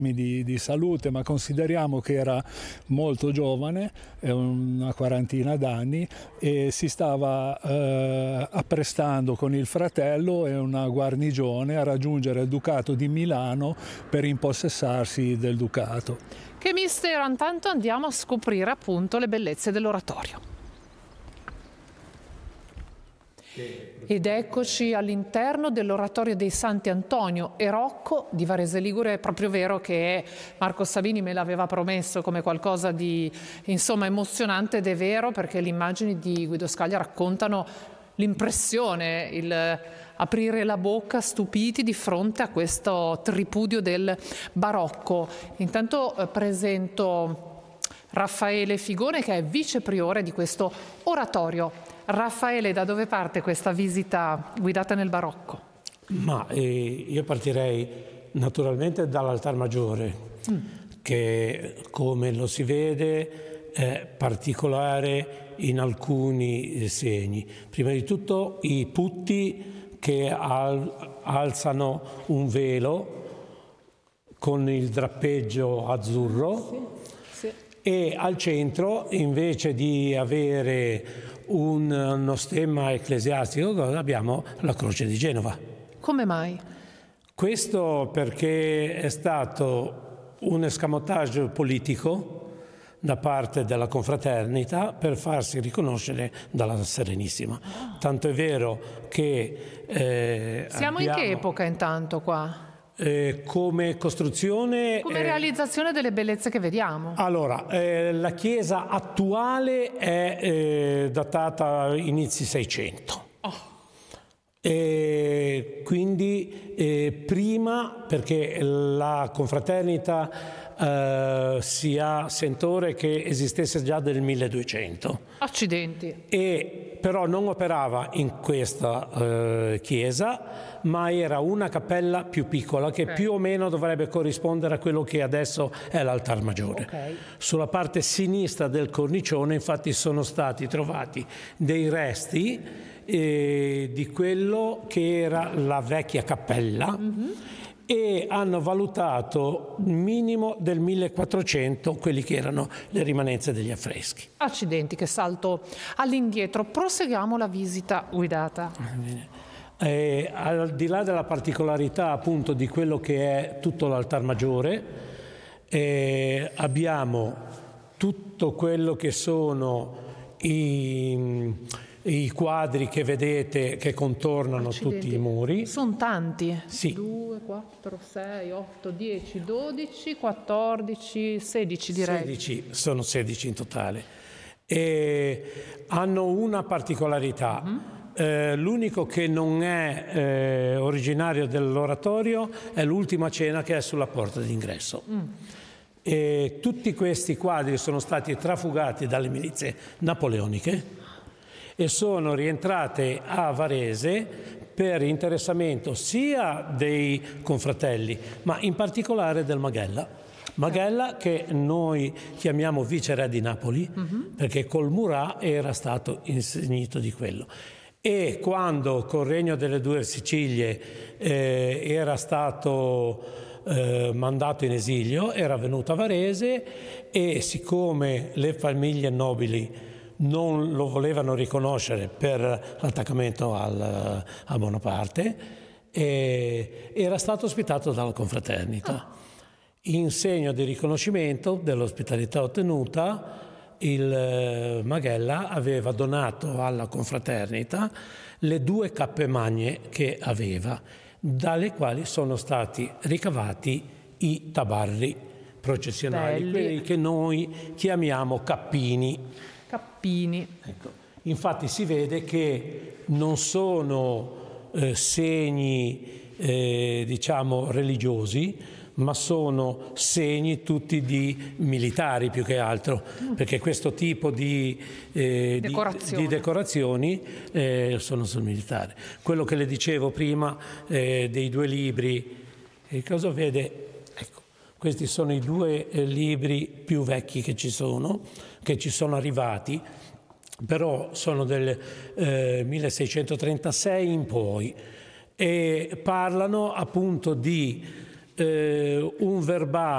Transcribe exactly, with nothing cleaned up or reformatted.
Di, di salute, ma consideriamo che era molto giovane, una quarantina d'anni, e si stava eh, apprestando con il fratello e una guarnigione a raggiungere il Ducato di Milano per impossessarsi del Ducato. Che mistero! Intanto andiamo a scoprire appunto le bellezze dell'oratorio. Ed eccoci all'interno dell'oratorio dei Santi Antonio e Rocco di Varese Ligure. È proprio vero che Marco Sabini me l'aveva promesso come qualcosa di insomma emozionante, ed è vero, perché le immagini di Guido Scaglia raccontano l'impressione, il aprire la bocca stupiti di fronte a questo tripudio del barocco. Intanto eh, presento Raffaele Figone, che è vice priore di questo oratorio. Raffaele, da dove parte questa visita guidata nel barocco? Ma eh, io partirei naturalmente dall'altar maggiore, mm. che come lo si vede è particolare in alcuni segni. Prima di tutto i putti che al, alzano un velo con il drappeggio azzurro, sì, sì. E al centro, invece di avere un, uno stemma ecclesiastico, abbiamo la Croce di Genova. Come mai? Questo perché è stato un escamotage politico da parte della confraternita per farsi riconoscere dalla Serenissima. Oh. Tanto è vero che eh, siamo abbiamo... in che epoca intanto qua? Eh, come costruzione... Come eh, realizzazione delle bellezze che vediamo? Allora, eh, la chiesa attuale è eh, datata inizi Seicento. Oh. E quindi eh, prima, perché la confraternita eh, si ha sentore che esistesse già del milleduecento. Accidenti. E però non operava in questa eh, chiesa, ma era una cappella più piccola che okay. più o meno dovrebbe corrispondere a quello che adesso è l'altar maggiore. Okay. Sulla parte sinistra del cornicione infatti sono stati trovati dei resti eh, di quello che era la vecchia cappella, mm-hmm. e hanno valutato minimo del millequattrocento quelli che erano le rimanenze degli affreschi. Accidenti, che salto all'indietro. Proseguiamo la visita guidata. Bene. Eh, al di là della particolarità appunto di quello che è tutto l'altar maggiore, eh, abbiamo tutto quello che sono i, i quadri che vedete che contornano Accidenti. Tutti i muri. Sono tanti. Sì. due, quattro, sei, otto, dieci, dodici, quattordici, sedici direi. sedici, sono sedici in totale. E hanno una particolarità. Mm-hmm. Eh, l'unico che non è eh, originario dell'oratorio è l'Ultima Cena, che è sulla porta d'ingresso. Mm. E tutti questi quadri sono stati trafugati dalle milizie napoleoniche e sono rientrate a Varese per interessamento sia dei confratelli, ma in particolare del Maghella. Maghella, che noi chiamiamo viceré di Napoli, mm-hmm. perché col Murat era stato insignito di quello. E quando col Regno delle Due Sicilie eh, era stato eh, mandato in esilio, era venuto a Varese, e siccome le famiglie nobili non lo volevano riconoscere per l'attaccamento al, a Bonaparte, eh, era stato ospitato dalla confraternita. In segno di riconoscimento dell'ospitalità ottenuta, il Maghella aveva donato alla confraternita le due cappe magne che aveva, dalle quali sono stati ricavati i tabarri processionali, Belli. Quelli che noi chiamiamo cappini. Cappini. Ecco. Infatti si vede che non sono eh, segni eh, diciamo religiosi, ma sono segni tutti di militari più che altro, mm. perché questo tipo di, eh, Decorazione. di, di decorazioni eh, sono sul militare. Quello che le dicevo prima eh, dei due libri, eh, cosa vede? Ecco, questi sono i due eh, libri più vecchi che ci sono, che ci sono arrivati, però sono del eh, milleseicentotrentasei in poi, e parlano appunto di Eh, un verbale